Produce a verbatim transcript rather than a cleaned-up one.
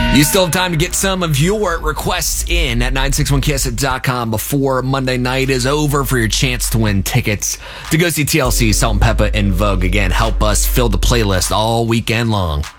You still have time to get some of your requests in at nine six one kiss dot com before Monday night is over for your chance to win tickets to go see T L C, Salt and Peppa, and Vogue. Again, help us fill the playlist all weekend long.